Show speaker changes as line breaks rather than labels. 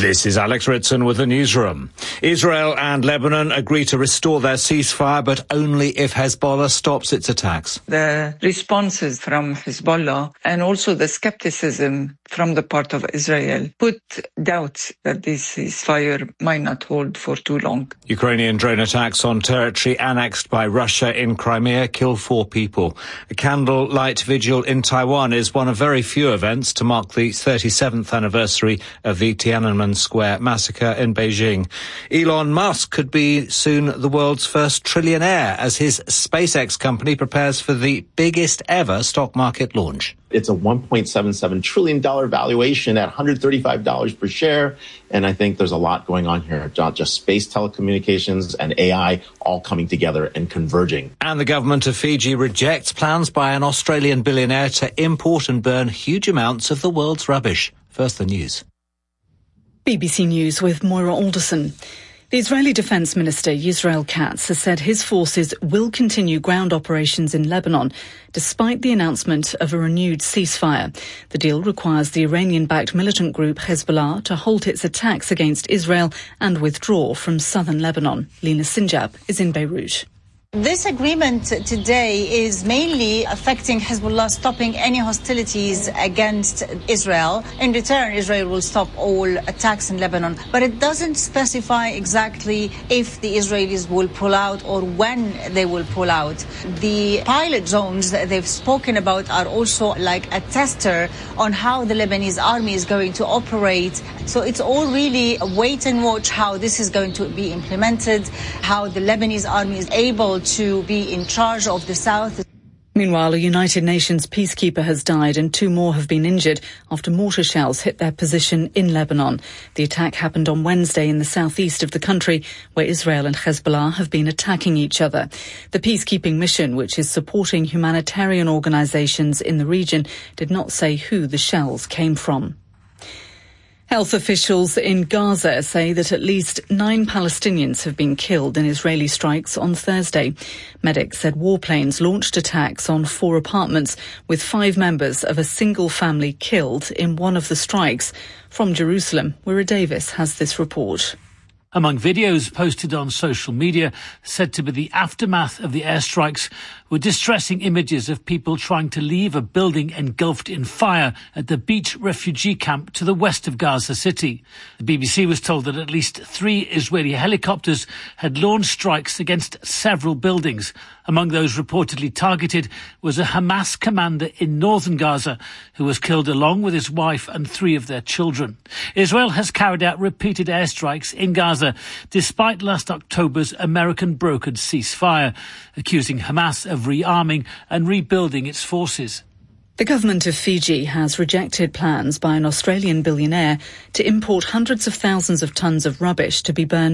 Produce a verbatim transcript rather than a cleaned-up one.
This is Alex Ritson with the newsroom. Israel and Lebanon agree to restore their ceasefire, but only if Hezbollah stops its attacks.
The responses from Hezbollah and also the skepticism from the part of Israel put doubts that this ceasefire might not hold for too long.
Ukrainian drone attacks on territory annexed by Russia in Crimea killed four people. A candlelight vigil in Taiwan is one of very few events to mark the thirty-seventh anniversary of the Tiananmen Square massacre in Beijing. Elon Musk could be soon the world's first trillionaire as his SpaceX company prepares for the biggest ever stock market launch.
It's a one point seven seven trillion dollars valuation at one hundred thirty-five dollars per share. And I think there's a lot going on here, not just space telecommunications and A I all coming together and converging.
And the government of Fiji rejects plans by an Australian billionaire to import and burn huge amounts of the world's rubbish. First, the news.
B B C News with Moira Alderson. The Israeli Defence Minister Yisrael Katz has said his forces will continue ground operations in Lebanon despite the announcement of a renewed ceasefire. The deal requires the Iranian-backed militant group Hezbollah to halt its attacks against Israel and withdraw from southern Lebanon. Lina Sinjab is in Beirut.
This agreement today is mainly affecting Hezbollah stopping any hostilities against Israel. In return, Israel will stop all attacks in Lebanon. But it doesn't specify exactly if the Israelis will pull out or when they will pull out. The pilot zones that they've spoken about are also like a tester on how the Lebanese army is going to operate. So it's all really a wait and watch how this is going to be implemented, how the Lebanese army is able to be in charge of the south.
Meanwhile, a United Nations peacekeeper has died and two more have been injured after mortar shells hit their position in Lebanon. The attack happened on Wednesday in the southeast of the country, where Israel and Hezbollah have been attacking each other. The peacekeeping mission, which is supporting humanitarian organisations in the region, did not say who the shells came from. Health officials in Gaza say that at least nine Palestinians have been killed in Israeli strikes on Thursday. Medics said warplanes launched attacks on four apartments, with five members of a single family killed in one of the strikes. From Jerusalem, Wira Davis has this report.
Among videos posted on social media said to be the aftermath of the airstrikes were distressing images of people trying to leave a building engulfed in fire at the beach refugee camp to the west of Gaza City. The B B C was told that at least three Israeli helicopters had launched strikes against several buildings. Among those reportedly targeted was a Hamas commander in northern Gaza who was killed along with his wife and three of their children. Israel has carried out repeated airstrikes in Gaza despite last October's American brokered ceasefire, accusing Hamas of rearming and rebuilding its forces.
The government of Fiji has rejected plans by an Australian billionaire to import hundreds of thousands of tonnes of rubbish to be burned